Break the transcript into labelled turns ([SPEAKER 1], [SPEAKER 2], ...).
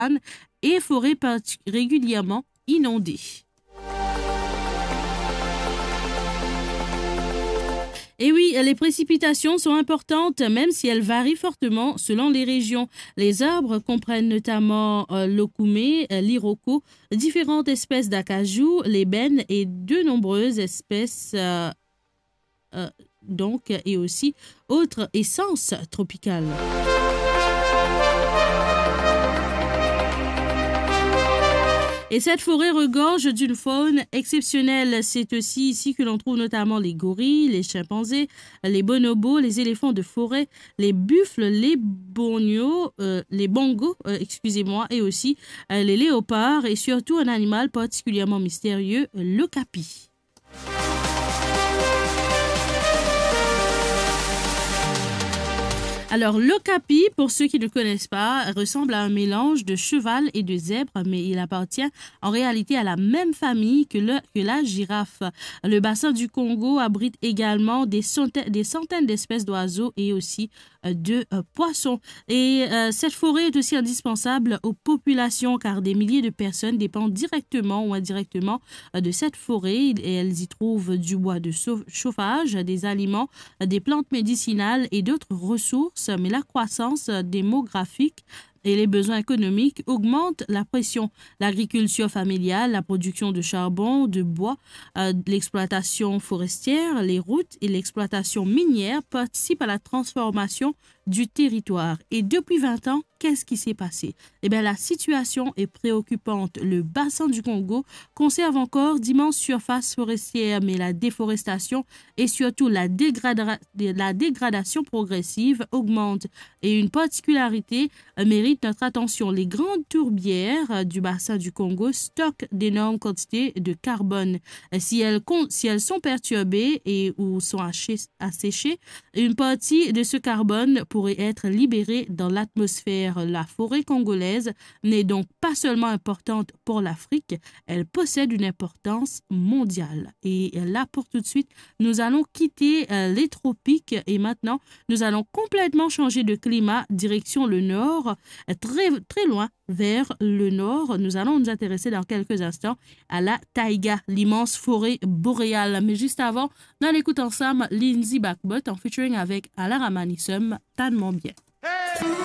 [SPEAKER 1] et forêts régulièrement inondées. Et oui, les précipitations sont importantes, même si elles varient fortement selon les régions. Les arbres comprennent notamment l'okoumé, l'iroko, différentes espèces d'acajou, l'ébène et de nombreuses espèces et aussi autres essences tropicales. Et cette forêt regorge d'une faune exceptionnelle. C'est aussi ici que l'on trouve notamment les gorilles, les chimpanzés, les bonobos, les éléphants de forêt, les buffles, les bongos, et aussi les léopards et surtout un animal particulièrement mystérieux, l'okapi. Alors, l'okapi, pour ceux qui ne connaissent pas, ressemble à un mélange de cheval et de zèbre, mais il appartient en réalité à la même famille que la girafe. Le bassin du Congo abrite également des centaines d'espèces d'oiseaux et aussi de poissons. Et cette forêt est aussi indispensable aux populations car des milliers de personnes dépendent directement ou indirectement de cette forêt et elles y trouvent du bois de chauffage, des aliments, des plantes médicinales et d'autres ressources. Mais la croissance démographique et les besoins économiques augmentent la pression. L'agriculture familiale, la production de charbon, de bois, l'exploitation forestière, les routes et l'exploitation minière participent à la transformation du territoire. Et depuis 20 ans, qu'est-ce qui s'est passé? Eh bien, la situation est préoccupante. Le bassin du Congo conserve encore d'immenses surfaces forestières, mais la déforestation et surtout la dégradation progressive augmente. Et une particularité mérite notre attention. Les grandes tourbières du bassin du Congo stockent d'énormes quantités de carbone. Si elles sont perturbées ou sont asséchées, une partie de ce carbone pourrait être libérée dans l'atmosphère. La forêt congolaise n'est donc pas seulement importante pour l'Afrique, elle possède une importance mondiale. Et là, pour tout de suite, nous allons quitter les tropiques et maintenant, nous allons complètement changer de climat, direction le nord, très, très loin vers le nord. Nous allons nous intéresser dans quelques instants à la taïga, l'immense forêt boréale. Mais juste avant, on écoute ensemble Lindsey Bakbot en featuring avec Alain Ramanissum, tellement bien. Hey!